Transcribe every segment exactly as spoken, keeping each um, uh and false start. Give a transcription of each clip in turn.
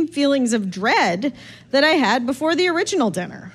same feelings of dread that I had before the original dinner.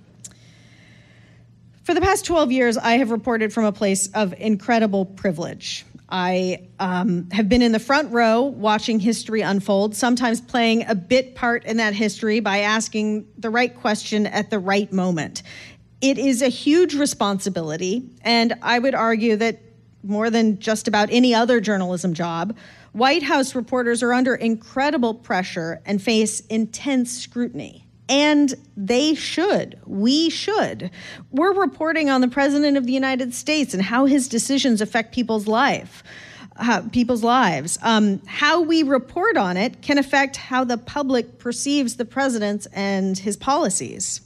For the past twelve years, I have reported from a place of incredible privilege. I um, have been in the front row watching history unfold, sometimes playing a bit part in that history by asking the right question at the right moment. It is a huge responsibility, and I would argue that more than just about any other journalism job, White House reporters are under incredible pressure and face intense scrutiny. And they should. We should. We're reporting on the President of the United States and how his decisions affect people's life, uh, people's lives. Um, how we report on it can affect how the public perceives the president and his policies.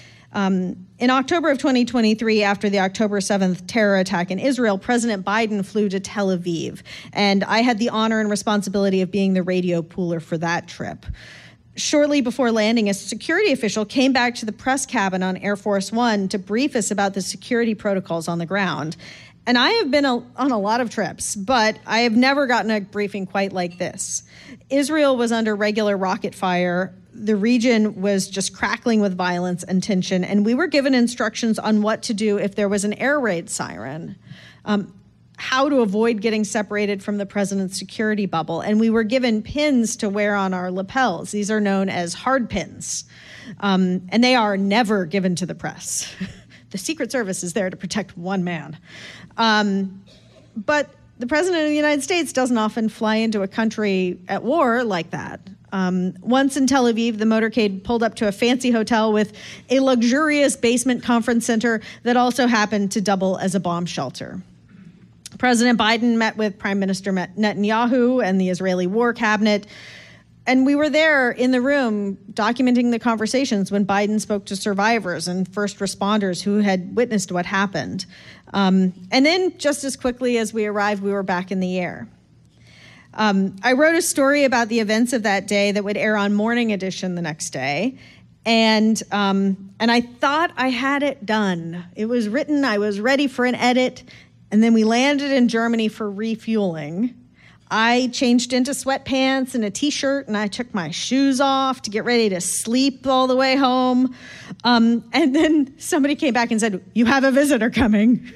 Um, in October of twenty twenty-three, after the October seventh terror attack in Israel, President Biden flew to Tel Aviv, and I had the honor and responsibility of being the radio pooler for that trip. Shortly before landing, a security official came back to the press cabin on Air Force One to brief us about the security protocols on the ground. And I have been a, on a lot of trips, but I have never gotten a briefing quite like this. Israel was under regular rocket fire. The region was just crackling with violence and tension, and we were given instructions on what to do if there was an air raid siren. Um, how to avoid getting separated from the president's security bubble. And we were given pins to wear on our lapels. These are known as hard pins. Um, and they are never given to the press. The Secret Service is there to protect one man. Um, but the president of the United States doesn't often fly into a country at war like that. Um, once in Tel Aviv, the motorcade pulled up to a fancy hotel with a luxurious basement conference center that also happened to double as a bomb shelter. President Biden met with Prime Minister Netanyahu and the Israeli War Cabinet, and we were there in the room documenting the conversations when Biden spoke to survivors and first responders who had witnessed what happened. Um, and then just as quickly as we arrived, we were back in the air. Um, I wrote a story about the events of that day that would air on Morning Edition the next day. And um, and I thought I had it done. It was written, I was ready for an edit. And then we landed in Germany for refueling. I changed into sweatpants and a T-shirt, and I took my shoes off to get ready to sleep all the way home. Um, and then somebody came back and said, "You have a visitor coming."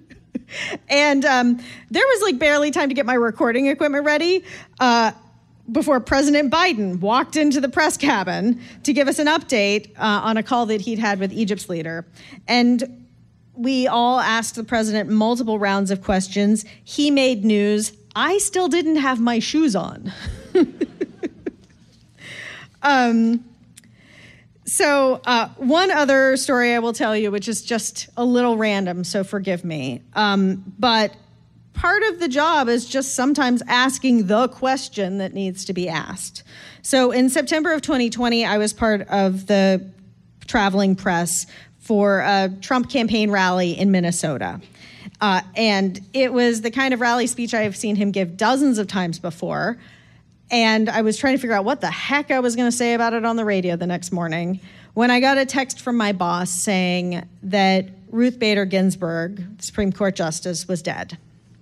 and um, there was like barely time to get my recording equipment ready uh, before President Biden walked into the press cabin to give us an update uh, on a call that he'd had with Egypt's leader. And we all asked the president multiple rounds of questions. He made news. I still didn't have my shoes on. um, so uh, one other story I will tell you, which is just a little random, so forgive me. Um, but part of the job is just sometimes asking the question that needs to be asked. So in September of twenty twenty, I was part of the traveling press for a Trump campaign rally in Minnesota. Uh, and it was the kind of rally speech I have seen him give dozens of times before. And I was trying to figure out what the heck I was going to say about it on the radio the next morning when I got a text from my boss saying that Ruth Bader Ginsburg, Supreme Court Justice, was dead.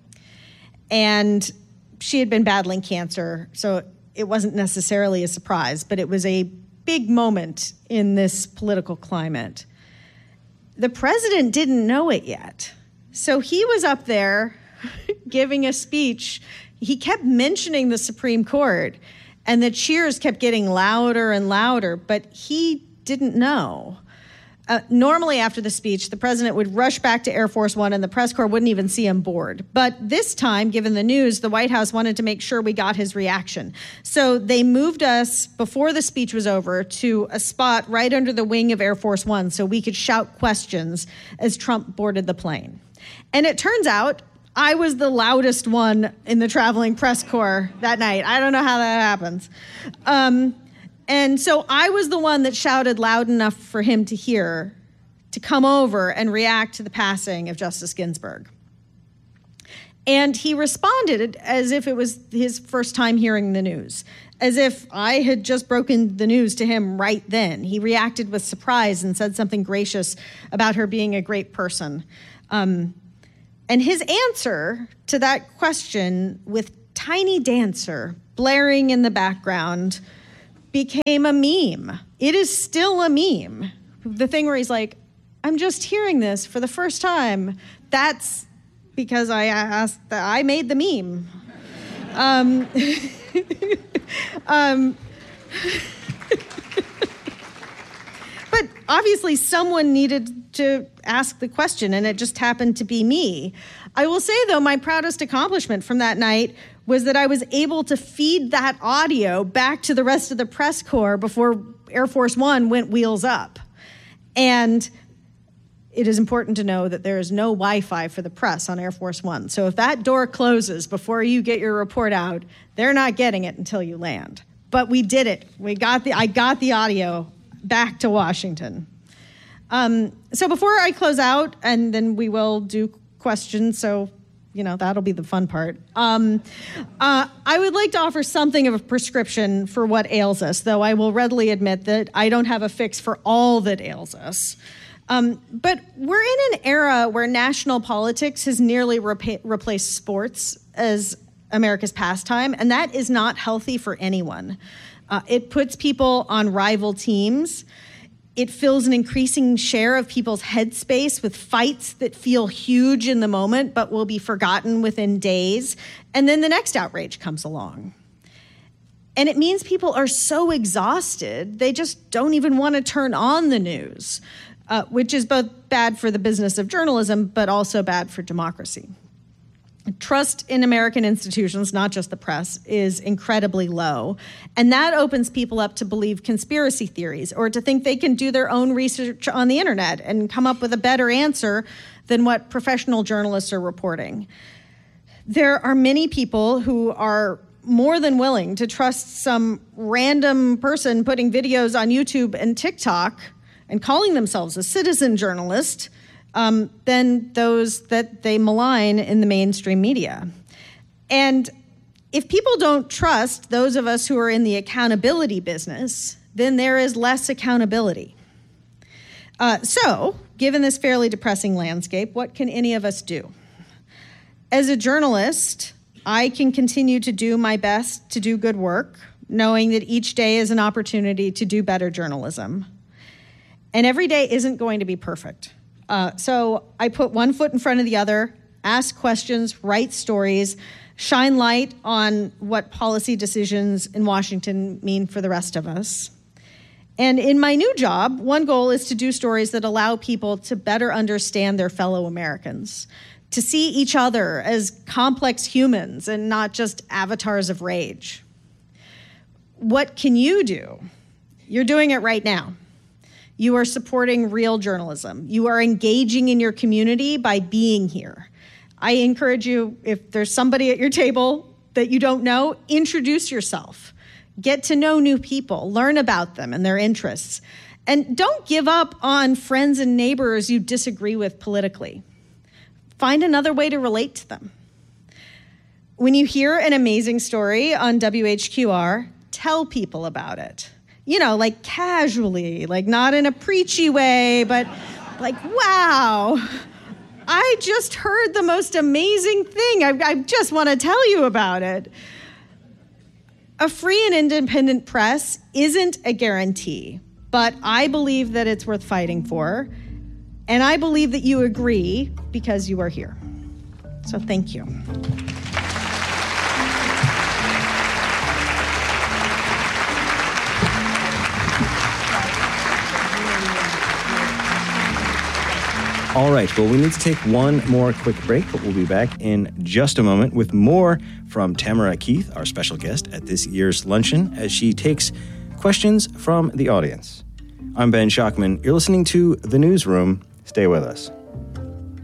And she had been battling cancer, so it wasn't necessarily a surprise, but it was a big moment in this political climate. The president didn't know it yet. So he was up there giving a speech. He kept mentioning the Supreme Court, and the cheers kept getting louder and louder, but he didn't know. Uh, normally after the speech, the president would rush back to Air Force One and the press corps wouldn't even see him board. But this time, given the news, the White House wanted to make sure we got his reaction. So they moved us, before the speech was over, to a spot right under the wing of Air Force One so we could shout questions as Trump boarded the plane. And it turns out I was the loudest one in the traveling press corps that night. I don't know how that happens. Um, And so I was the one that shouted loud enough for him to hear, to come over and react to the passing of Justice Ginsburg. And he responded as if it was his first time hearing the news, as if I had just broken the news to him right then. He reacted with surprise and said something gracious about her being a great person. Um, and his answer to that question, with Tiny Dancer blaring in the background, became a meme. It is still a meme. The thing where he's like, I'm just hearing this for the first time. That's because I asked, that I made the meme. Um, um, but obviously someone needed to ask the question, and it just happened to be me. I will say, though, my proudest accomplishment from that night was that I was able to feed that audio back to the rest of the press corps before Air Force One went wheels up. And it is important to know that there is no Wi-Fi for the press on Air Force One. So if that door closes before you get your report out, they're not getting it until you land. But we did it. We got the. I got the audio back to Washington. Um, so before I close out, and then we will do questions, so you know that'll be the fun part. Um, uh, I would like to offer something of a prescription for what ails us, though I will readily admit that I don't have a fix for all that ails us. Um, but we're in an era where national politics has nearly repa- replaced sports as America's pastime, and that is not healthy for anyone. Uh, it puts people on rival teams. It fills an increasing share of people's headspace with fights that feel huge in the moment but will be forgotten within days. And then the next outrage comes along. And it means people are so exhausted, they just don't even want to turn on the news. Uh, which is both bad for the business of journalism, but also bad for democracy. Trust in American institutions, not just the press, is incredibly low. And that opens people up to believe conspiracy theories or to think they can do their own research on the internet and come up with a better answer than what professional journalists are reporting. There are many people who are more than willing to trust some random person putting videos on YouTube and TikTok and calling themselves a citizen journalist, um, than those that they malign in the mainstream media. And if people don't trust those of us who are in the accountability business, then there is less accountability. Uh, so, given this fairly depressing landscape, what can any of us do? As a journalist, I can continue to do my best to do good work, knowing that each day is an opportunity to do better journalism. And every day isn't going to be perfect. Uh, so I put one foot in front of the other, ask questions, write stories, shine light on what policy decisions in Washington mean for the rest of us. And in my new job, one goal is to do stories that allow people to better understand their fellow Americans, to see each other as complex humans and not just avatars of rage. What can you do? You're doing it right now. You are supporting real journalism. You are engaging in your community by being here. I encourage you, if there's somebody at your table that you don't know, introduce yourself. Get to know new people. Learn about them and their interests. And don't give up on friends and neighbors you disagree with politically. Find another way to relate to them. When you hear an amazing story on W H Q R, tell people about it. You know, like casually, like not in a preachy way, but like, wow, I just heard the most amazing thing. I, I just want to tell you about it. A free and independent press isn't a guarantee, but I believe that it's worth fighting for. And I believe that you agree because you are here. So thank you. All right, well, we need to take one more quick break, but we'll be back in just a moment with more from Tamara Keith, our special guest at this year's luncheon, as she takes questions from the audience. I'm Ben Schachman. You're listening to The Newsroom. Stay with us.